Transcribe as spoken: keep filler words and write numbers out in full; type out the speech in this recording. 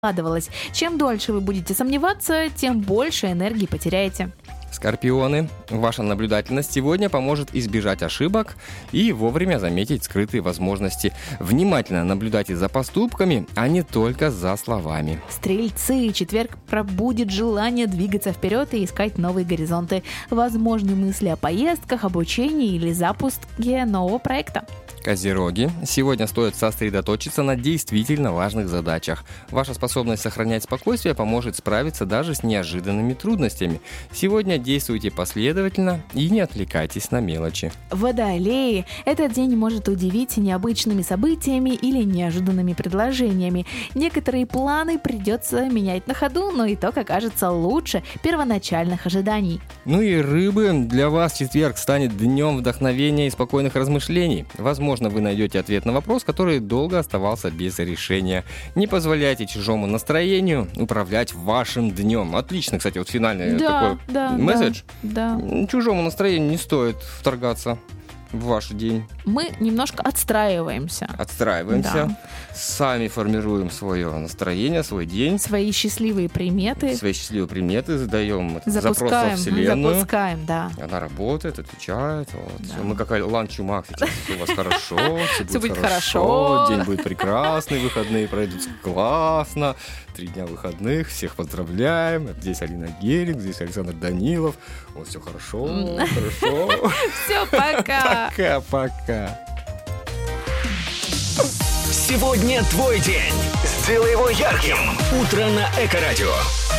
складывалось. Чем дольше вы будете сомневаться, тем больше энергии потеряете. Скорпионы, ваша наблюдательность сегодня поможет избежать ошибок и вовремя заметить скрытые возможности. Внимательно наблюдайте за поступками, а не только за словами. Стрельцы, четверг пробудит желание двигаться вперед и искать новые горизонты. Возможны мысли о поездках, обучении или запуске нового проекта. Козероги, сегодня стоит сосредоточиться на действительно важных задачах. Ваша способность сохранять спокойствие поможет справиться даже с неожиданными трудностями. Сегодня действуйте последовательно и не отвлекайтесь на мелочи. Водолеи, этот день может удивить необычными событиями или неожиданными предложениями. Некоторые планы придется менять на ходу, но итог окажется лучше первоначальных ожиданий. Ну и рыбы, для вас четверг станет днем вдохновения и спокойных размышлений. Возможно, Возможно, вы найдете ответ на вопрос, который долго оставался без решения. Не позволяйте чужому настроению управлять вашим днем. Отлично, кстати, вот финальный да, такой да, месседж. Да, да. Чужому настроению не стоит вторгаться в ваш день. Мы немножко отстраиваемся. Отстраиваемся. Да. Сами формируем свое настроение, свой день. Свои счастливые приметы. Свои счастливые приметы задаем. Запускаем, запрос во Вселенную. Запускаем, да. Она работает, отвечает. Вот. Да. Мы как Алан Чумак. Все у вас хорошо. Все будет хорошо. День будет прекрасный. Выходные пройдут классно. Три дня выходных. Всех поздравляем. Здесь Алина Геринг, здесь Александр Данилов. Вот все хорошо. Хорошо. Все, пока. Пока-пока. Сегодня твой день. Сделай его ярким. Утро на Эко-радио.